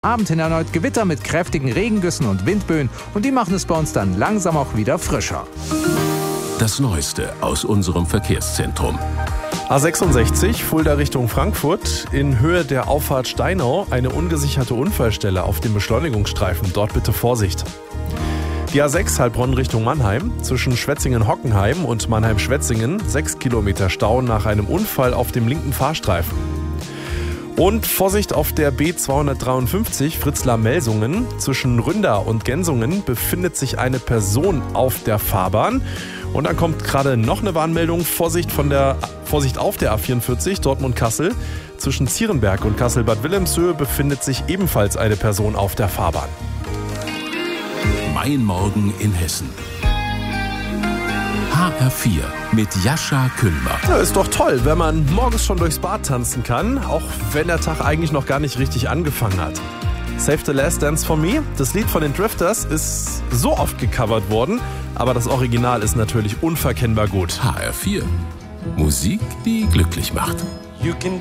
Abend hin erneut Gewitter mit kräftigen Regengüssen und Windböen und die machen es bei uns dann langsam auch wieder frischer. Das Neueste aus unserem Verkehrszentrum. A66, Fulda Richtung Frankfurt, in Höhe der Auffahrt Steinau, eine ungesicherte Unfallstelle auf dem Beschleunigungsstreifen. Dort bitte Vorsicht. Die A6 Heilbronn Richtung Mannheim, zwischen Schwetzingen-Hockenheim und Mannheim-Schwetzingen, 6 Kilometer Stau nach einem Unfall auf dem linken Fahrstreifen. Und Vorsicht auf der B253 Fritzlar-Melsungen. Zwischen Ründer und Gensungen befindet sich eine Person auf der Fahrbahn. Und dann kommt gerade noch eine Warnmeldung. Vorsicht auf der A44 Dortmund-Kassel. Zwischen Zierenberg und Kassel-Bad Wilhelmshöhe befindet sich ebenfalls eine Person auf der Fahrbahn. Mein Morgen in Hessen. HR4 mit Jascha Kühlmer. Ja, ist doch toll, wenn man morgens schon durchs Bad tanzen kann, auch wenn der Tag eigentlich noch gar nicht richtig angefangen hat. Save the Last Dance for Me, das Lied von den Drifters, ist so oft gecovert worden, aber das Original ist natürlich unverkennbar gut. HR4. Musik, die glücklich macht.